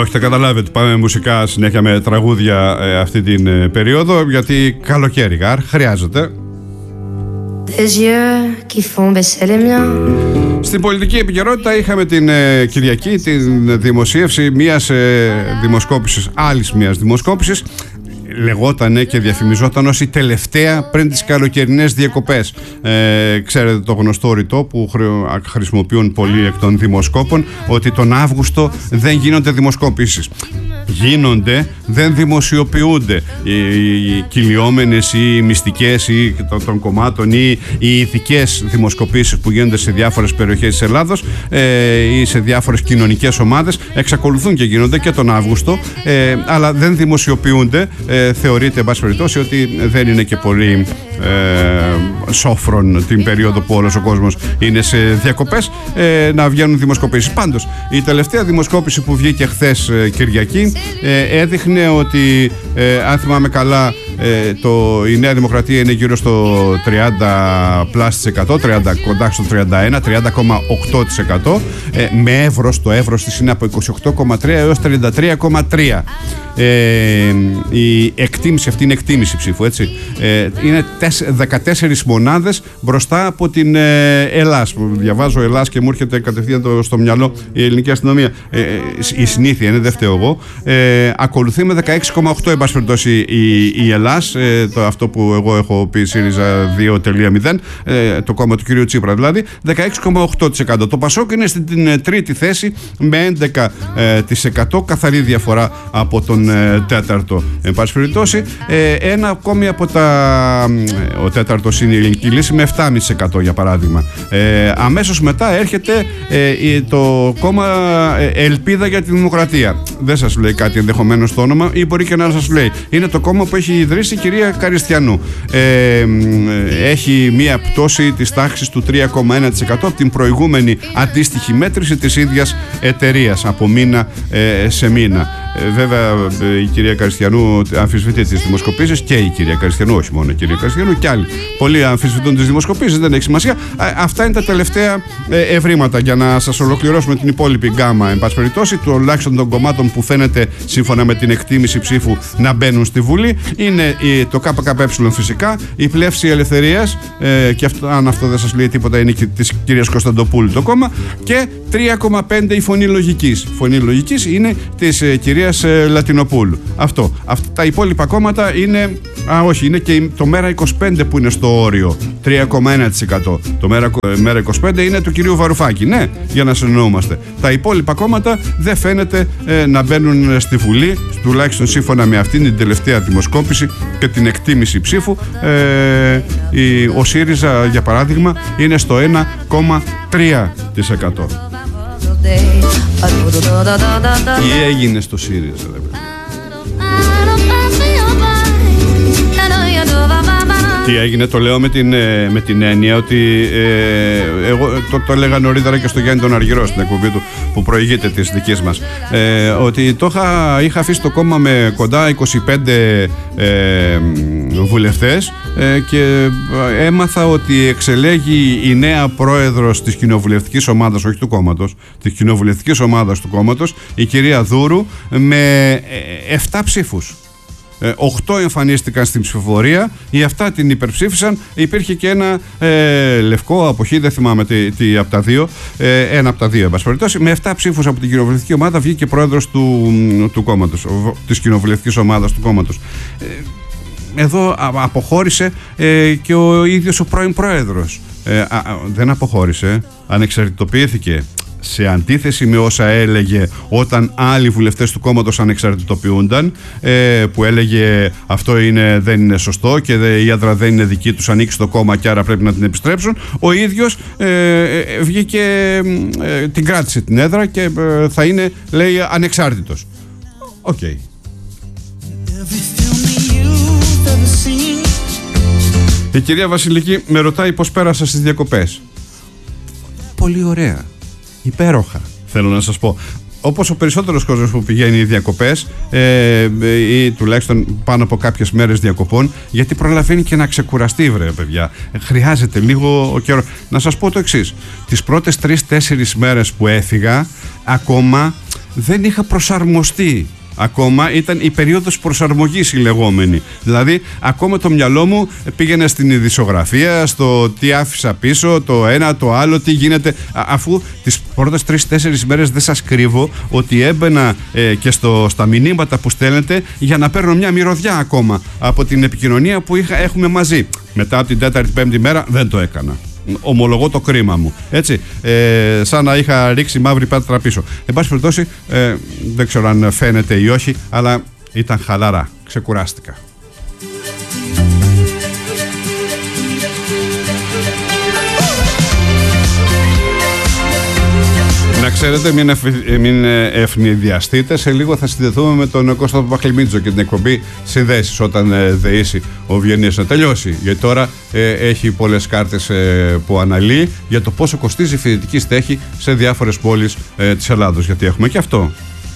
Το έχετε καταλάβει ότι πάμε μουσικά συνέχεια με τραγούδια αυτή την περίοδο, γιατί καλοκαίρι χρειάζεται. Στην πολιτική επικαιρότητα είχαμε την Κυριακή την δημοσίευση μιας δημοσκόπησης, άλλης μιας δημοσκόπησης. Λεγότανε και διαφημιζόταν ως η τελευταία πριν τις καλοκαιρινές διακοπές. Ξέρετε το γνωστό ρητό που χρησιμοποιούν πολλοί εκ των δημοσκόπων, ότι τον Αύγουστο δεν γίνονται δημοσκοπήσεις. Γίνονται, δεν δημοσιοποιούνται οι κυλιόμενες ή οι μυστικές ή των κομμάτων ή οι ηθικές δημοσκοπήσεις που γίνονται σε διάφορες περιοχές της Ελλάδος ή σε διάφορες κοινωνικές ομάδες. Εξακολουθούν και γίνονται και τον Αύγουστο, αλλά δεν δημοσιοποιούνται. Θεωρείται, εν πάση περιπτώσει, ότι δεν είναι και πολύ σόφρον την περίοδο που όλος ο κόσμος είναι σε διακοπές να βγαίνουν δημοσκοπήσεις. Πάντως, η τελευταία δημοσκόπηση που βγήκε χθες Κυριακή έδειχνε ότι, αν θυμάμαι καλά, η Νέα Δημοκρατία είναι γύρω στο 30+%, 30, κοντά στο 31, 30,8%, με εύρος, το εύρος της είναι από 28,3 έως 33,3. Η εκτίμηση, αυτή είναι εκτίμηση ψήφου, έτσι, είναι 14 μονάδες μπροστά από την Ελλάς. Διαβάζω Ελλάς και μου έρχεται κατευθείαν στο μυαλό η ελληνική αστυνομία. Η συνήθεια είναι, δεν φταίω εγώ. Ακολουθεί με 16,8 εν πάση περιπτώσει η Ελλάς, αυτό που εγώ έχω πει ΣΥΡΙΖΑ 2.0, το κόμμα του κυρίου Τσίπρα δηλαδή, 16,8%. Το ΠΑΣΟΚ είναι στην τρίτη θέση με 11%, καθαρή διαφορά από τον τέταρτο. Εν πάση περιπτώσει, ένα ακόμη από ο τέταρτος είναι η Ελληνική Λύση με 7,5% για παράδειγμα. Αμέσως μετά έρχεται το κόμμα Ελπίδα για τη Δημοκρατία. Δεν σας λέει κάτι ενδεχομένως το όνομα, ή μπορεί και να σας λέει. Είναι το κόμμα που έχει ιδρύσει η κυρία Καριστιανού. Έχει μία πτώση της τάξης του 3,1% από την προηγούμενη αντίστοιχη μέτρηση της ίδιας εταιρείας από μήνα σε μήνα. Βέβαια, η κυρία Καριστιανού αμφισβητεί τις δημοσκοπήσεις, και η κυρία Καριστιανού, όχι μόνο η κυρία Καριστιανού, και άλλοι. Πολλοί αμφισβητούν τις δημοσκοπήσεις, δεν έχει σημασία. Αυτά είναι τα τελευταία ευρήματα για να σας ολοκληρώσουμε την υπόλοιπη γκάμα. Εν πάση περιπτώσει, τουλάχιστον των κομμάτων που φαίνεται σύμφωνα με την εκτίμηση ψήφου να μπαίνουν στη Βουλή, είναι το ΚΚΕ φυσικά, η Πλεύση Ελευθερίας, και αν αυτό δεν σας λέει τίποτα, είναι και της κυρίας Κωνσταντοπούλου το κόμμα, και 3,5 η Φωνή Λογικής. Η Φωνή Λογικής είναι της κυρίας Λατινοπούλου. Αυτό. Τα υπόλοιπα κόμματα είναι. Όχι, είναι και το ΜΕΡΑ25 που είναι στο όριο. 3,1%. Το ΜΕΡΑ25 είναι του κυρίου Βαρουφάκη. Ναι, για να συνεννοούμαστε. Τα υπόλοιπα κόμματα δεν φαίνεται να μπαίνουν στη Βουλή, τουλάχιστον σύμφωνα με αυτήν την τελευταία δημοσκόπηση και την εκτίμηση ψήφου. Ο ΣΥΡΙΖΑ, για παράδειγμα, είναι στο 1,3%. Τι έγινε στο ΣΥΡΙΖΑ, ρε παιδί? Τι έγινε, το λέω με την έννοια ότι εγώ το έλεγα νωρίτερα και στο Γιάννη τον Αργυρό στην εκπομπή του που προηγείται της δικής μας, ότι είχα αφήσει το κόμμα με κοντά 25 βουλευτές και έμαθα ότι εξελέγει η νέα πρόεδρος της κοινοβουλευτικής ομάδας, όχι του κόμματος, της κοινοβουλευτικής ομάδας του κόμματος, η κυρία Δούρου, με 7 ψήφους. 8 εμφανίστηκαν στην ψηφοφορία, οι 7 την υπερψήφισαν. Υπήρχε και ένα λευκό αποχή, δεν θυμάμαι τι από τα δύο, ένα από τα δύο, εν πάση περιπτώσει. Με 7 ψήφους από την κοινοβουλευτική ομάδα βγήκε πρόεδρος του κόμματος, της κοινοβουλευτικής ομάδας του κόμματος. Εδώ αποχώρησε και ο ίδιος ο πρώην πρόεδρος. Δεν αποχώρησε, ανεξαρτητοποιήθηκε. Σε αντίθεση με όσα έλεγε όταν άλλοι βουλευτές του κόμματος ανεξαρτητοποιούνταν, που έλεγε αυτό δεν είναι σωστό και η έδρα δεν είναι δική τους, ανήκει στο κόμμα και άρα πρέπει να την επιστρέψουν, ο ίδιος βγήκε, την κράτησε την έδρα και θα είναι, λέει, ανεξάρτητος. Οκ. Η κυρία Βασιλική με ρωτάει πώς πέρασα στις διακοπές. Πολύ ωραία. Υπέροχα, θέλω να σας πω. Όπως ο περισσότερος κόσμος που πηγαίνει διακοπές, ή τουλάχιστον πάνω από κάποιες μέρες διακοπών, γιατί προλαβαίνει και να ξεκουραστεί, βρε παιδιά. Χρειάζεται λίγο καιρό. Να σας πω το εξής. Τις πρώτες 3-4 μέρες που έφυγα, ακόμα δεν είχα προσαρμοστεί. Ακόμα ήταν η περίοδος προσαρμογής η λεγόμενη. Δηλαδή, ακόμα το μυαλό μου πήγαινε στην ειδησιογραφία, στο τι άφησα πίσω, το ένα, το άλλο, τι γίνεται. Αφού τις πρώτες 3-4 μέρες δεν σας κρύβω ότι έμπαινα και στα μηνύματα που στέλνετε για να παίρνω μια μυρωδιά ακόμα από την επικοινωνία που έχουμε μαζί. Μετά από την 4η-5η μέρα δεν το έκανα. Ομολογώ το κρίμα μου. Έτσι, σαν να είχα ρίξει μαύρη πέτρα πίσω. Εν πάση περιπτώσει, δεν ξέρω αν φαίνεται ή όχι, αλλά ήταν χαλαρά. Ξεκουράστηκα. Να ξέρετε, μην ευνηδιαστείτε. Σε λίγο θα συνδεθούμε με τον Κώστα Παπαχλημίτζο και την εκπομπή Συνδέσεις όταν δεήσει ο Βιεννίας να τελειώσει. Γιατί τώρα έχει πολλές κάρτες που αναλύει για το πόσο κοστίζει η φοιτητική στέγη σε διάφορες πόλεις της Ελλάδος. Γιατί έχουμε και αυτό.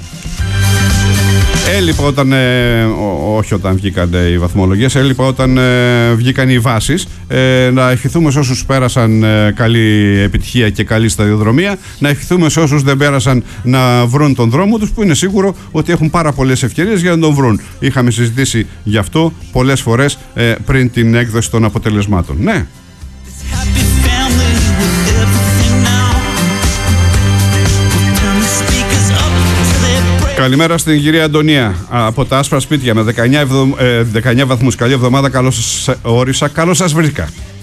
Έλειπα όταν, όχι όταν βγήκαν οι βαθμολογίες, έλειπα όταν βγήκαν οι βάσεις. Να ευχηθούμε σε όσους πέρασαν καλή επιτυχία και καλή σταδιοδρομία, να ευχηθούμε σε όσους δεν πέρασαν να βρουν τον δρόμο τους, που είναι σίγουρο ότι έχουν πάρα πολλές ευκαιρίες για να τον βρουν. Είχαμε συζητήσει γι' αυτό πολλές φορές πριν την έκδοση των αποτελεσμάτων. Ναι. Καλημέρα στην κυρία Αντωνία από τα άσπρα σπίτια με 19 βαθμούς. Καλή εβδομάδα, καλώς σας όρισα, καλώς σας βρήκα.